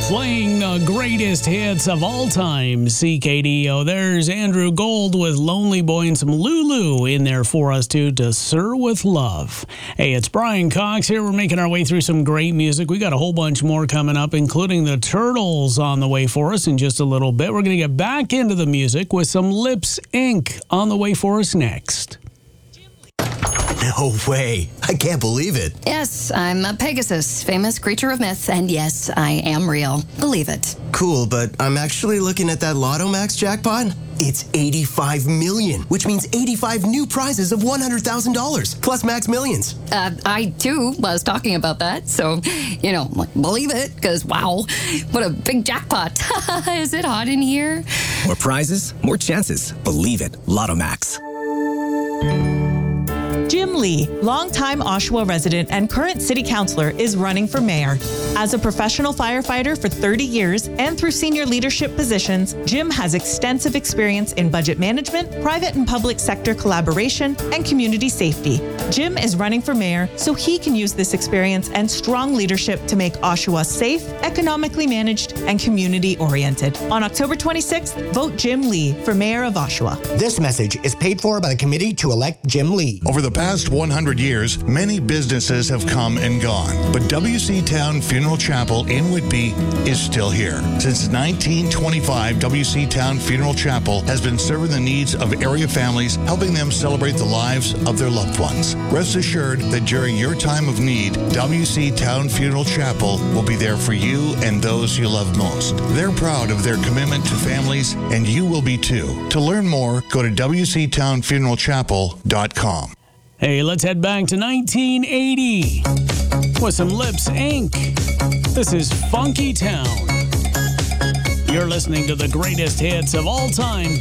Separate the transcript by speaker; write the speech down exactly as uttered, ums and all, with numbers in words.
Speaker 1: Playing the greatest hits of all time, C K D O. There's Andrew Gold with Lonely Boy and some Lulu in there for us too, to Sir with Love. Hey, it's Brian Cox here. We're making our way through some great music. We got a whole bunch more coming up, including the Turtles on the way for us in just a little bit. We're going to get back into the music with some Lips Incorporated on the way for us next.
Speaker 2: No way. I can't believe it.
Speaker 3: Yes, I'm a Pegasus, famous creature of myth, and yes, I am real. Believe it.
Speaker 2: Cool, but I'm actually looking at that Lotto Max jackpot. It's eighty-five million, which means eighty-five new prizes of one hundred thousand dollars, plus Max Millions.
Speaker 3: Uh, I, too, was talking about that, so, you know, believe it, because, wow, what a big jackpot. Is it hot in here?
Speaker 4: More prizes, more chances. Believe it. Lotto Max.
Speaker 5: Jim Lee, longtime Oshawa resident and current city councillor, is running for mayor. As a professional firefighter for thirty years and through senior leadership positions, Jim has extensive experience in budget management, private and public sector collaboration, and community safety. Jim is running for mayor so he can use this experience and strong leadership to make Oshawa safe, economically managed, and community-oriented. On October twenty-sixth, vote Jim Lee for mayor of Oshawa.
Speaker 6: This message is paid for by the committee to elect Jim Lee.
Speaker 7: Over the past one hundred years, many businesses have come and gone, but W C Town Funeral Chapel in Whitby is still here. Since nineteen twenty-five, W C Town Funeral Chapel has been serving the needs of area families, helping them celebrate the lives of their loved ones. Rest assured that during your time of need, W C Town Funeral Chapel will be there for you and those you love most. They're proud of their commitment to families, and you will be too. To learn more, go to w c town funeral chapel dot com.
Speaker 1: Hey, let's head back to nineteen eighty with some Lips Incorporated. This is Funky Town. You're listening to the greatest hits of all time.